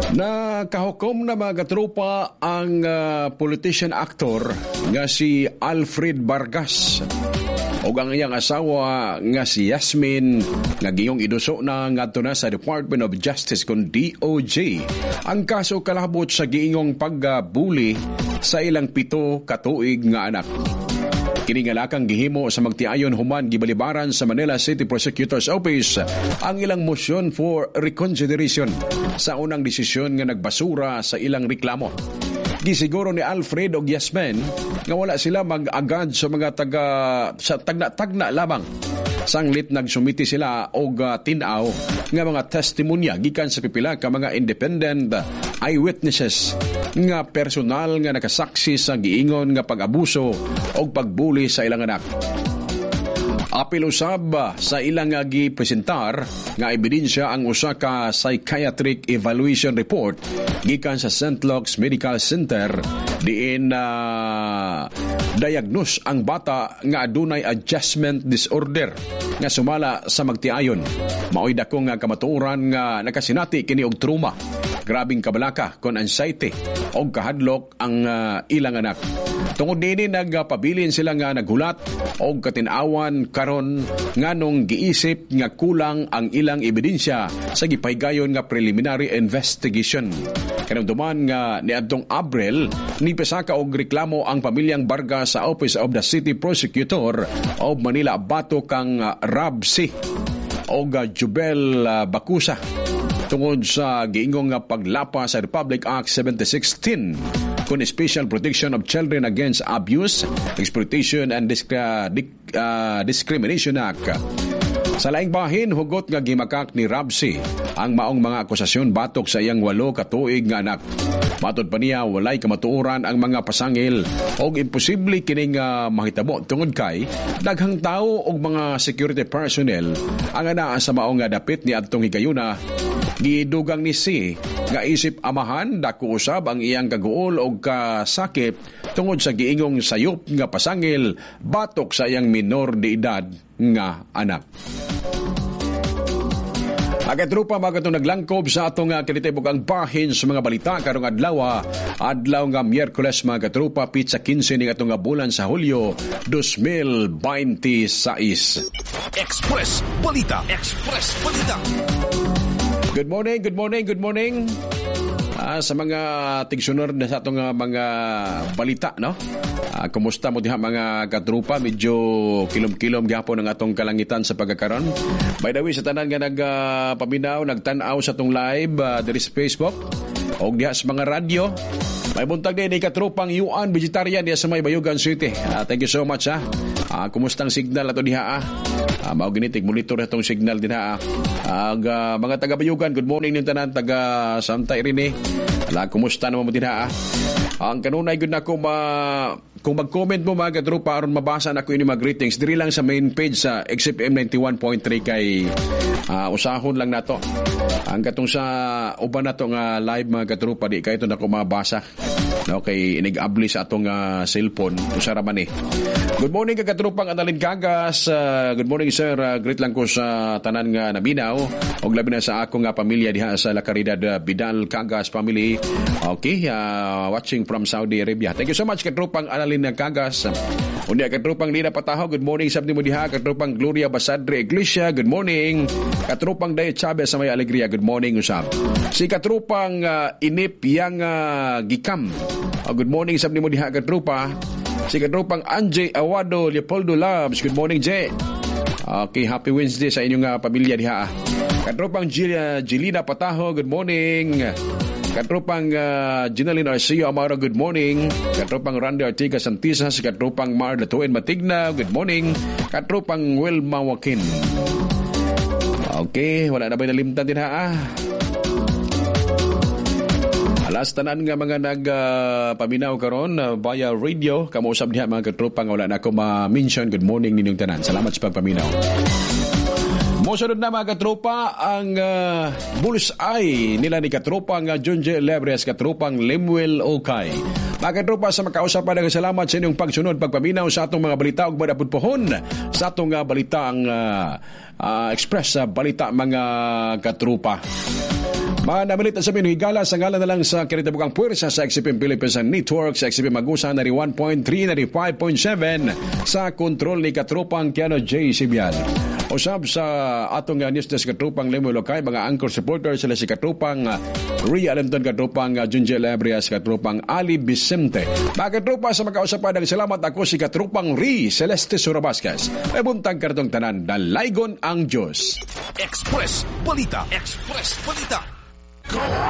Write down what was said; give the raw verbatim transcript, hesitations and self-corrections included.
Nakahukom na mga katropa ang uh, politician actor nga si Alfred Vargas o ang iyang asawa nga si Yasmin nga giyong iduso na ngadto na sa Department of Justice kon D O J ang kaso kalabot sa giingong pagbuli sa ilang pito katuig nga anak. Kini nga lakang gihimo sa magtiayon human gibalibaran sa Manila City Prosecutor's Office ang ilang motion for reconsideration sa unang desisyon nga nagbasura sa ilang reklamo. Gisiguro ni Alfred o Yasmin nga wala sila mag-agad sa mga taga sa tagna-tagna lamang. Sanglit nagsumiti sila og uh, tinaw nga mga testimonya gikan sa pipila ka mga independent eyewitnesses nga personal nga nakasaksi sa giingon nga pag-abuso o pagbuli sa ilang anak. Apil usab sa ilang nga gipresentar nga ebidensya ang usa ka psychiatric evaluation report gikan sa Saint Luke's Medical Center diin uh, diagnose ang bata nga adunay adjustment disorder nga sumala sa magtiayon. Maoy dako nga kamatuoran nga nakasinati kini og trauma, grabing kabalaka kon anxiety og kahadlok ang uh, ilang anak. Tungod dinhi nagpabilin sila nga naghulat og katin-awan karon nganong giisip nga kulang ang ilang ebidensya sa gipahigayon nga preliminary investigation. Kanamduman nga niadtong Abril ni pasaka og reklamo ang pamilyang Vargas sa Office of the City Prosecutor of Manila bato kang Rabsi og Jubel Bakusa tungod sa giingong nga paglapa sa Republic Act seventy-six ten kun Special Protection of Children Against Abuse, Exploitation and Disc- uh, Dic- uh, Discrimination Act. Sa laing bahin, hugot nga gimakak ni Rabsi ang maong mga akusasyon batok sa iyang walo katuig nga anak. Matod pa niya, walay kamatuoran ang mga pasangil o imposible kining uh, mahitabo tungod kay daghang tao o mga security personnel ang anaa sa maong nga dapit ni adtong higayuna. Gidugang ni si nga isip amahan dako usab ang iyang kaguol o kasakit tungod sa giingong sayop nga pasangil batok sa iyang minor de edad nga anak. Agatropa mga itong naglangkob sa atong uh, kinitibok ang bahin sa mga balita karong adlaw adlaw nga Miyerkules mga katropa pizza quince ning atong bulan sa Hulyo twenty twenty-six. Express Balita. Express Balita. Good morning, good morning, good morning. Ah, sa mga tigsunod na sa itong uh, mga balita, no? Ah, kumusta mo diha mga katrupa? Medyo kilom-kilom gihapon ang atong kalangitan sa pagkakaron. By the way, sa tanan nga nagpaminaw, uh, nagtanaw sa itong live uh, diri sa Facebook o diha sa mga radyo. May buntag din ni katrupang Yuan Vegetarian diha sa may Bayugan City. Uh, thank you so much, ha? Ah, kumustang signal ato diha, ah? Uh, mao ginitig monitor itong signal din ha. Ag uh, mga taga Bayugan, good morning ning tanan taga Santa Irene. Ala, kumusta naman mo din ha? Ang kanunay gud nako ma kung mag-comment mo mga katropa aron mabasa nako ini mga greetings diri lang sa main page sa X F M ninety-one point three kay uh, usahon lang nato. Ang katong sa uban nato nga live mga katropa di kay ito nako mabasa. Okay, inigabli sa atong uh, cellphone usara man eh. Good morning kagatropang Analin Kagas. Uh, good morning sir. Uh, greet lang ko sa tanan nga nabinaw og labi na sa ako nga pamilya diha sa La Caridad uh, Bidal Kagas family. Okay, uh, watching from Saudi Arabia. Thank you so much katropang Analin Kagas. Unya katropang Lina Pataho, good morning sabdi mo diha. Katropang Gloria Basadre Iglesia, good morning. Katropang Day Chavez sa may Alegria, good morning usab. Si katropang uh, Inip yang uh, Gikam. Uh, good morning sabdi mo diha katropa. Si katropang Anjay Awado Leopoldo Labs, good morning Jay. Okay, happy Wednesday sa inyong uh, pamilya diha. Katropang Gil- Gilina Pataho, good morning. Katropang uh, Ginaline Arcio Amaro, good morning. Katropang Randy Artiga Santisas, katropang Mar Latuin Matigna, good morning. Katropang Wilma Joaquin. Okay, wala na ba nalimtan din ha? Ah? Alas tanan nga mga nagpaminaw uh, karon uh, via radio, kamuusap diha mga katropang wala na ako ma-mention. Good morning ninyong tanan. Salamat sa pagpaminaw. Mosunod na mga katropa ang uh, bullseye nila ni katropang uh, Junje Lebres, katropang Lemuel Okay. Mga katropa, sa makausapan, salamat sa inyong pagsunod, pagpaminaw sa atong mga balita ug madapudpohon sa atong uh, balita ang uh, uh, express sa uh, balita mga katropa. Manamilit sa minuhigala sa ngalan na lang sa kinitibukang puwersa sa X P M Philippines Network, sa X P M Agusan, ninety-one point three, ninety-five point seven sa kontrol ni Katropang Kiano J. Sibian. Usab sa atong uh, news desk Katropang Lemo Lokay, mga anchor supporters sila si Katropang uh, Ria Alemton, Katropang uh, Junjel Ebrias, Katropang Ali Vicente. Mga Katropa, sa magkausapan ng salamat, ako si Katropang Ri Celeste Surabascas. May buntag kartong tanan, dalaygon ang Diyos. Express Balita. Express Balita.